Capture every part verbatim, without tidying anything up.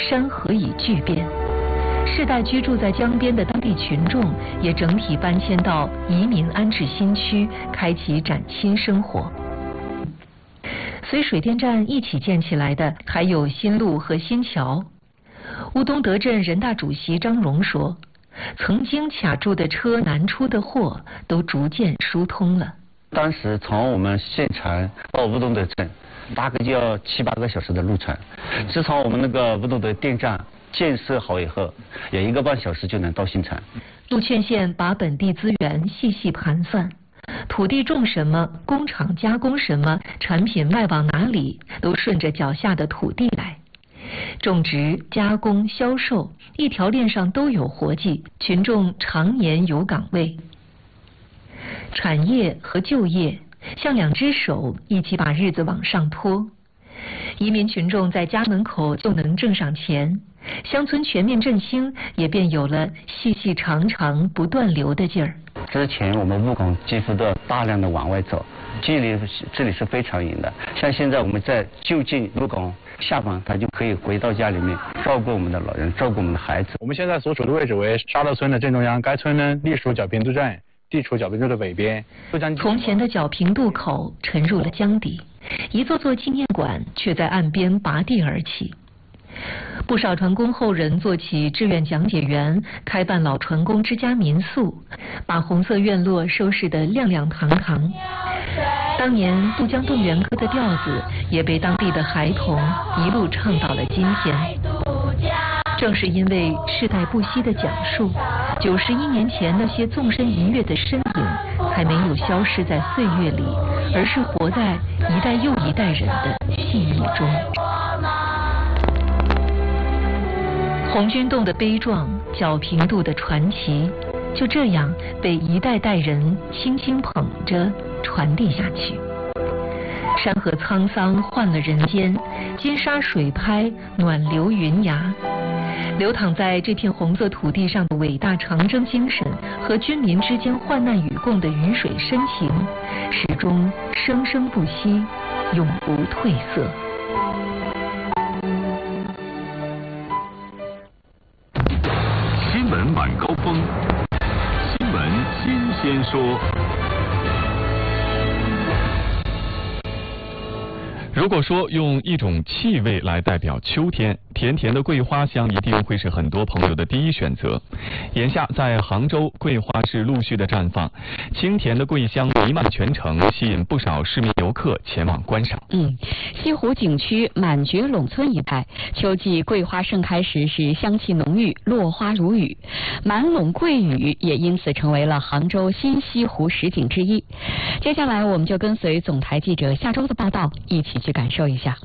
山河已巨变。世代居住在江边的当地群众也整体搬迁到移民安置新区，开启崭新生活。随水电站一起建起来的还有新路和新桥。乌东德镇人大主席张荣说，曾经卡住的车难出的货都逐渐疏通了。 当时从我们县城到乌东德镇大概就要七八个小时的路程，自从我们那个乌东德电站建设好以后，有一个半小时就能到新城。 陆劝县把本地资源细细盘算，土地种什么，工厂加工什么，产品卖往哪里，都顺着脚下的土地来。种植、加工、销售，一条链上都有活计，群众常年有岗位。产业和就业像两只手，一起把日子往上拖。移民群众在家门口就能挣上钱，乡村全面振兴也便有了细细长长不断流的劲儿。 之前我们务工几乎都大量的往外走，距离这里是非常远的。像现在我们在就近务工下班，他就可以回到家里面照顾我们的老人，照顾我们的孩子。 我们现在所处的位置为沙乐村的正中央，该村呢隶属角平渡镇，地处角平渡的北边。 从前的角平渡口沉入了江底，一座座纪念馆却在岸边拔地而起。不少船工后人做起志愿讲解员，开办老船工之家民宿，把红色院落收拾得亮亮堂堂。当年渡江动员歌的调子也被当地的孩童一路唱到了今天。正是因为世代不息的讲述，九十一年前那些纵身一跃的身影才没有消失在岁月里，而是活在一代又一代人的记忆中。红军洞的悲壮，角平渡的传奇，就这样被一代代人轻轻捧着传递下去。山河沧桑换了人间，金沙水拍暖流云崖。流淌在这片红色土地上的伟大长征精神和军民之间患难与共的鱼水深情，始终生生不息，永不褪色。 新闻晚高峰，新闻新鲜说。如果说用一种气味来代表秋天，甜甜的桂花香一定会是很多朋友的第一选择。眼下在杭州，桂花是陆续的绽放，清甜的桂香弥漫全城，吸引不少市民游客前往观赏。 嗯，西湖景区满觉陇村一带，秋季桂花盛开时是香气浓郁，落花如雨，满陇桂雨也因此成为了杭州新西湖十景之一。接下来我们就跟随总台记者夏周的报道，一起去感受一下。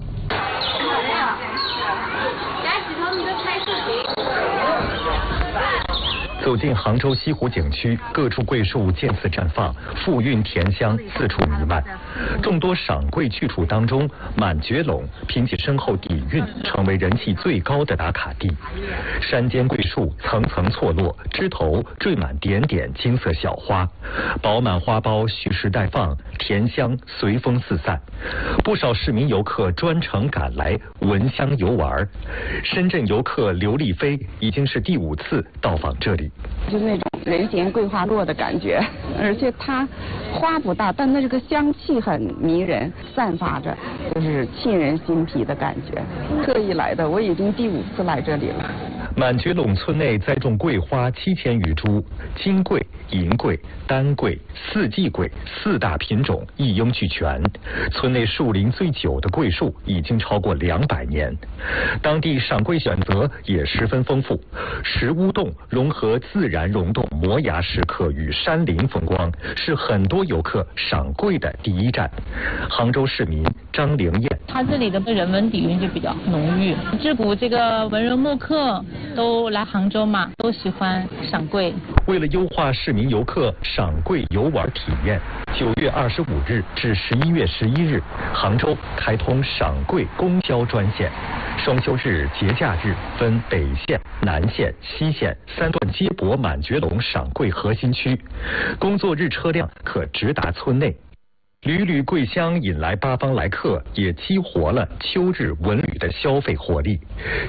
走进杭州西湖景区，各处桂树渐次绽放，馥郁甜香四处弥漫。众多赏桂去处当中，满觉陇凭借深厚底蕴，成为人气最高的打卡地。山间桂树层层错落，枝头缀满点点金色小花，饱满花苞蓄势待放，甜香随风四散。不少市民游客专程赶来闻香游玩。深圳游客刘丽飞已经是第五次到访这里。 就是那种人闲桂花落的感觉，而且它花不大，但那这个香气很迷人，散发着就是沁人心脾的感觉。特意来的，我已经第五次来这里了。 满觉陇村内栽种桂花七千余株，金桂、银桂、丹桂、四季桂四大品种一应俱全。村内树龄最久的桂树已经超过两百年。当地赏桂选择也十分丰富，石屋洞融合自然溶洞摩崖石刻与山林风光，是很多游客赏桂的第一站。杭州市民张玲燕， 它这里的人文底蕴就比较浓郁，自古这个文人墨客都来杭州嘛，都喜欢赏桂。 为了优化市民游客赏桂游玩体验，九月二十五日至十一月十一日，杭州开通赏桂公交专线。双休日、节假日分北线、南线、西线三段接驳满觉陇赏桂核心区，工作日车辆可直达村内。缕缕桂香引来八方来客，也激活了秋日文旅的消费活力。